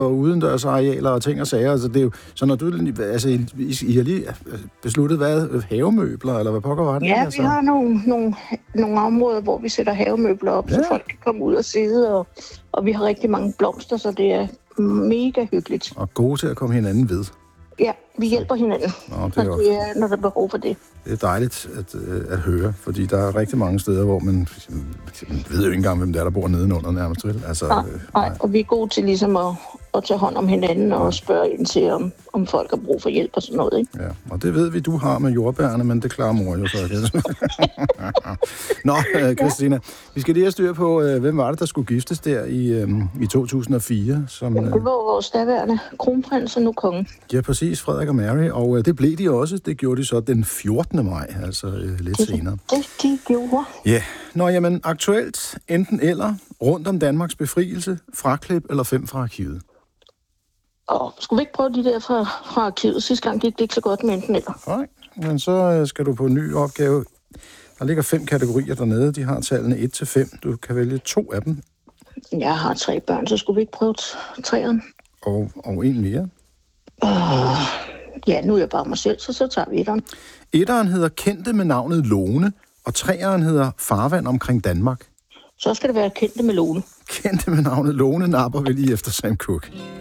og udendørsarealer og ting og sager. Altså, det er jo, så når du, altså, I har lige besluttet, hvad havemøbler, eller hvad pokker var det? Ja, altså? vi har nogle områder, hvor vi sætter havemøbler op, så folk kan komme ud og sidde, og vi har rigtig mange blomster, så det er mega hyggeligt. Og gode til at komme hinanden ved. Ja, vi hjælper hinanden, når der er behov for det. Det er dejligt at høre, fordi der er rigtig mange steder, hvor man ved jo ikke engang, hvem der bor nedenunder nærmest. Altså, nej, og vi er gode til ligesom at tage hånd om hinanden og spørge ind til, om folk har brug for hjælp og sådan noget, ikke? Ja, og det ved vi, du har med jordbærne, men det klarer mor jo så. Nå, Christina, vi skal lige have styr på, hvem var det, der skulle giftes der i 2004? Som, det var vores daværende kronprins og nu konge. Ja, præcis, Frederik og Mary, og det blev de også. Det gjorde de så den 14. maj, altså lidt senere. Det de gjorde. Ja, nå jamen, aktuelt enten eller, rundt om Danmarks befrielse, fraklip eller 5 fra arkivet. Og skulle vi ikke prøve de der fra arkivet? Sidste gang gik det ikke så godt med enten eller. Nej, men så skal du på en ny opgave. Der ligger 5 kategorier dernede. De har tallene 1-5. Du kan vælge 2 af dem. Jeg har 3 børn, så skulle vi ikke prøve 3'eren? Og en mere. Ja, nu er jeg bare mig selv, så tager vi 1'eren. 1'eren hedder Kendte med navnet Lone, og 3'eren hedder Farvand omkring Danmark. Så skal det være Kendte med Lone. Kendte med navnet Lone napper vi lige efter Sam Cooke.